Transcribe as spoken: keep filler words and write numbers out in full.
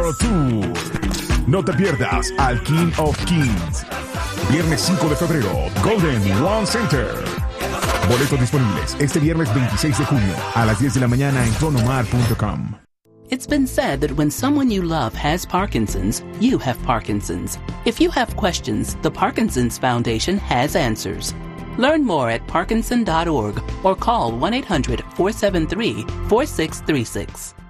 World Tour. No te pierdas al King of Kings. Viernes cinco de febrero, Golden One Center. Boletos disponibles este viernes veintiséis de junio a las diez de la mañana en tonomar punto com. It's been said that when someone you love has Parkinson's, you have Parkinson's. If you have questions, the Parkinson's Foundation has answers. Learn more at parkinson dot org or call one eight hundred four seven three four six three six.